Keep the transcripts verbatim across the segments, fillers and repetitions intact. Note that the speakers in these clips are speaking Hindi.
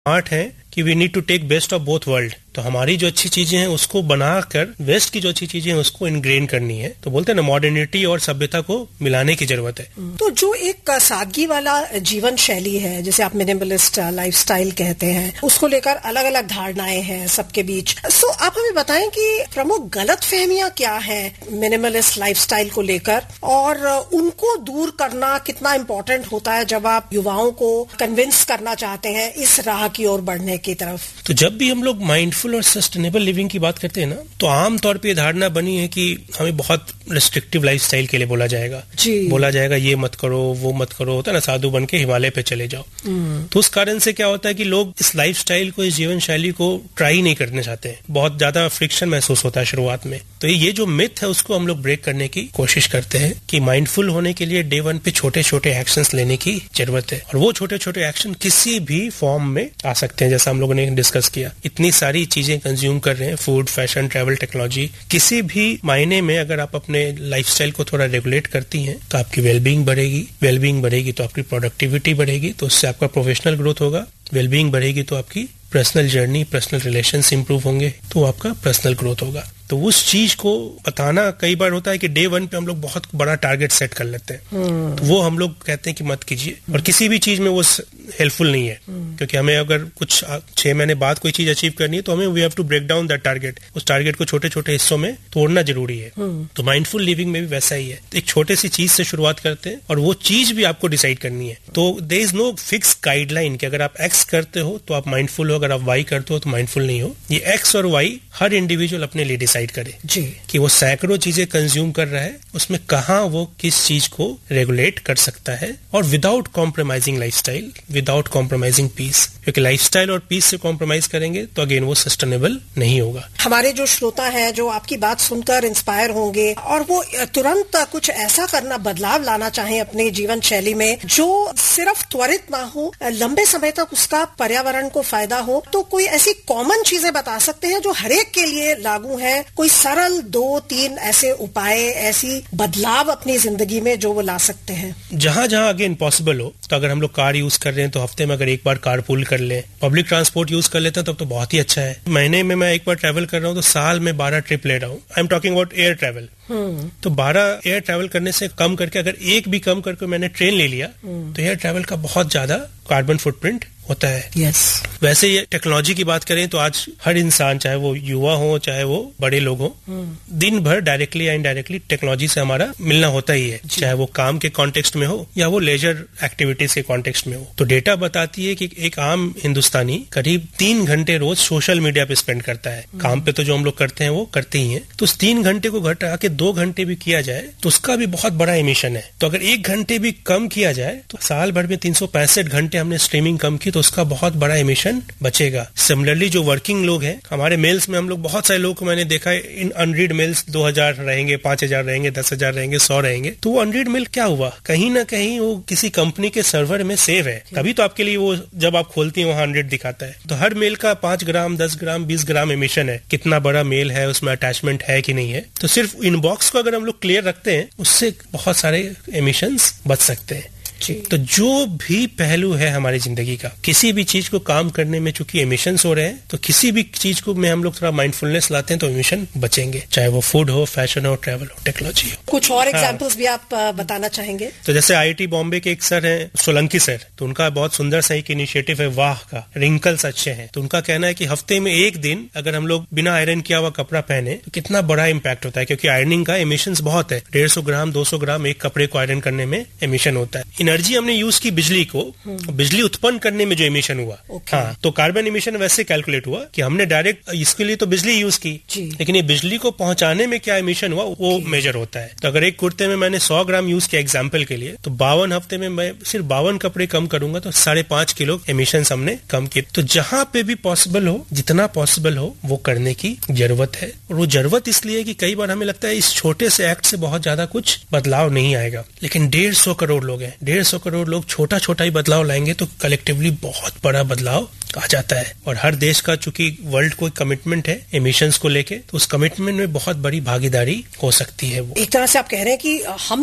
स्मार्ट हैं कि we need to take best of both world. तो हमारी जो अच्छी चीजें हैं उसको बनाकर वेस्ट की जो अच्छी चीजें हैं उसको इनग्रेन करनी है। तो बोलते हैं ना, मॉडर्निटी और सभ्यता को मिलाने की जरूरत है। तो जो एक सादगी वाला जीवन शैली है, जिसे आप मिनिमलिस्ट लाइफस्टाइल कहते हैं, उसको लेकर अलग अलग धारणाएं हैं सबके बीच। सो आप हमें बताएं कि प्रमुख गलतफहमियां क्या है मिनिमलिस्ट लाइफस्टाइल को लेकर, और उनको दूर करना कितना इम्पोर्टेंट होता है जब आप युवाओं को कन्विंस करना चाहते हैं इस राह की ओर बढ़ने की तरफ। तो जब भी हम लोग माइंडफुल और सस्टेनेबल लिविंग की बात करते हैं ना, तो आमतौर पे धारणा बनी है कि हमें बहुत रिस्ट्रिक्टिव लाइफस्टाइल के लिए बोला जाएगा जी। बोला जाएगा ये मत करो, वो मत करो, होता है ना, साधु बन के हिमालय पे चले जाओ। तो उस कारण से क्या होता है कि लोग इस लाइफस्टाइल को, इस जीवन शैली को ट्राई नहीं करना चाहते हैं। बहुत ज्यादा फ्रिक्शन महसूस होता है शुरुआत में। तो ये जो मिथ है उसको हम लोग ब्रेक करने की कोशिश करते हैं कि माइंडफुल होने के लिए डे वन पे छोटे छोटे एक्शंस लेने की जरूरत है। और वो छोटे छोटे एक्शन किसी भी फॉर्म में आ सकते हैं। जैसा हम लोगों ने डिस्कस किया, इतनी सारी चीजें कंज्यूम कर रहे हैं, फूड, फैशन, ट्रैवल, टेक्नोलॉजी, किसी भी मायने में अगर आप अपने लाइफस्टाइल को थोड़ा रेगुलेट करती हैं तो आपकी वेलबींग बढ़ेगी। वेलबींग बढ़ेगी तो आपकी प्रोडक्टिविटी बढ़ेगी, तो उससे आपका प्रोफेशनल ग्रोथ होगा। वेलबींग बढ़ेगी तो आपकी personal journey, personal relations improve होंगे, तो आपका पर्सनल ग्रोथ होगा। तो उस चीज को बताना कई बार होता है कि डे वन पे हम लोग बहुत बड़ा टारगेट सेट कर लेते हैं। hmm. तो वो हम लोग कहते हैं कि मत कीजिए। hmm. और किसी भी चीज में वो हेल्पफुल नहीं है। hmm. क्योंकि हमें अगर कुछ छह महीने बाद कोई चीज अचीव करनी है तो हमें we have to break down that target. उस टारगेट को छोटे छोटे हिस्सों में तोड़ना जरूरी है। hmm. तो माइंडफुल लिविंग में भी वैसा ही है। तो एक छोटे सी चीज से शुरुआत करते हैं और वो चीज भी आपको डिसाइड करनी है। तो there is no fix guideline कि अगर आप एक्स करते हो तो आप माइंडफुल हो, अगर आप वाई करते हो तो माइंडफुल नहीं हो। ये एक्स और वाई हर इंडिविजुअल अपने लिए डिसाइड करे जी, कि वो सैकड़ों चीजें कंज्यूम कर रहा है, उसमें कहां वो किस चीज को रेगुलेट कर सकता है, और without compromising lifestyle, without compromising piece. क्योंकि लाइफस्टाइल और पीस से कॉम्प्रोमाइज करेंगे तो अगेन वो सस्टेनेबल नहीं होगा। हमारे जो श्रोता हैं जो आपकी बात सुनकर इंस्पायर होंगे और वो तुरंत कुछ ऐसा करना, बदलाव लाना चाहें अपने जीवन शैली में जो सिर्फ त्वरित ना हो, लंबे समय तक उसका पर्यावरण को फायदा हो, तो कोई ऐसी कॉमन चीजें बता सकते हैं जो हरेक के लिए लागू है? कोई सरल दो तीन ऐसे उपाय, ऐसी बदलाव अपनी जिंदगी में जो वो ला सकते हैं? जहां जहां अगेन पॉसिबल हो। तो अगर हम लोग कार यूज कर रहे हैं तो हफ्ते में अगर एक बार कार पूल कर लें, पब्लिक ट्रांसपोर्ट यूज कर लेते हैं तब तो बहुत ही अच्छा है। महीने में मैं एक बार ट्रैवल कर रहा हूँ तो साल में बारह ट्रिप ले रहा हूँ। I am talking about air travel. तो बारह एयर ट्रैवल करने से कम करके अगर एक भी कम करके मैंने ट्रेन ले लिया तो एयर ट्रैवल का बहुत ज्यादा कार्बन फुटप्रिंट होता है। yes. वैसे ये टेक्नोलॉजी की बात करें तो आज हर इंसान, चाहे वो युवा हो चाहे वो बड़े लोग हो, hmm. दिन भर डायरेक्टली या इनडायरेक्टली टेक्नोलॉजी से हमारा मिलना होता ही है, चाहे वो काम के कॉन्टेक्स्ट में हो या वो लेजर एक्टिविटीज के कॉन्टेक्स्ट में हो। तो डेटा बताती है कि एक आम हिंदुस्तानी करीब तीन घंटे रोज सोशल मीडिया पे स्पेंड करता है। hmm. काम पे तो जो हम लोग करते हैं वो करते ही है, तो उस तीन घंटे को घटा के दो घंटे भी किया जाए तो उसका भी बहुत बड़ा एमिशन है। तो अगर एक घंटे भी कम किया जाए तो साल भर में तीन सौ पैंसठ घंटे हमने स्ट्रीमिंग कम की तो उसका बहुत बड़ा एमिशन बचेगा। सिमिलरली जो वर्किंग लोग हैं, हमारे मेल्स में हम लोग बहुत सारे लोग को मैंने देखा है, इन अनरीड मेल्स दो हजार रहेंगे, पांच हजार रहेंगे, दस हजार रहेंगे, सौ रहेंगे। तो वो अनरीड मेल क्या हुआ? कहीं ना कहीं वो किसी कंपनी के सर्वर में सेव है, तभी तो आपके लिए वो जब आप खोलती हैं वहां हंड्रेड दिखाता है। तो हर मेल का पांच ग्राम, दस ग्राम, बीस ग्राम एमिशन है। कितना बड़ा मेल है, उसमें अटैचमेंट है कि नहीं है। तो सिर्फ इनबॉक्स को अगर हम लोग क्लियर रखते हैं उससे बहुत सारे एमिशंस बच सकते हैं। तो जो भी पहलू है हमारी जिंदगी का, किसी भी चीज को काम करने में चूंकि एमिशंस हो रहे हैं, तो किसी भी चीज को में हम लोग थोड़ा माइंडफुलनेस लाते हैं तो एमिशन बचेंगे, चाहे वो फूड हो, फैशन हो, ट्रैवल हो, टेक्नोलॉजी हो। कुछ और एग्जांपल्स हाँ। भी आप बताना चाहेंगे? तो जैसे आईआईटी बॉम्बे के एक सर हैं, सोलंकी सर, तो उनका बहुत सुंदर सा एक इनिशिएटिव है वाह का, रिंकल्स अच्छे हैं। तो उनका कहना है कि हफ्ते में एक दिन अगर हम लोग बिना आयरन किया हुआ कपड़ा पहने तो कितना बड़ा इम्पैक्ट होता है, क्योंकि आयरनिंग का एमिशंस बहुत है। डेढ़ सौ ग्राम, दो सौ ग्राम एक कपड़े को आयरन करने में एमिशन होता है। एनर्जी हमने यूज की बिजली को, बिजली उत्पन्न करने में जो इमिशन हुआ, okay. हाँ, तो कार्बन इमिशन वैसे कैलकुलेट हुआ कि हमने डायरेक्ट इसके लिए तो बिजली यूज की, लेकिन ये बिजली को पहुंचाने में क्या इमिशन हुआ वो okay. मेजर होता है। तो अगर एक कुर्ते में मैंने सौ ग्राम यूज किया एग्जाम्पल के लिए, तो बावन हफ्ते में मैं सिर्फ बावन कपड़े कम करूंगा तो साढ़े पांच किलो इमिशन हमने कम किए। तो जहां पे भी पॉसिबल हो, जितना पॉसिबल हो वो करने की जरूरत है। और वो जरूरत इसलिए कि कई बार हमें लगता है इस छोटे से एक्ट से बहुत ज्यादा कुछ बदलाव नहीं आएगा, लेकिन डेढ़ सौ करोड़ लोग हैं, डेढ़ सौ करोड़ लोग छोटा छोटा ही बदलाव लाएंगे तो कलेक्टिवली बहुत बड़ा बदलाव आ जाता है। और हर देश का चूंकि वर्ल्ड को कमिटमेंट है एमिशंस को लेके, तो उस कमिटमेंट में बहुत बड़ी भागीदारी हो सकती है। वो एक तरह से आप कह रहे हैं कि हम सब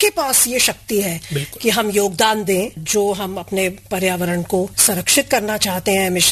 सबके पास ये शक्ति है कि हम योगदान दें, जो हम अपने पर्यावरण को संरक्षित करना चाहते हैं,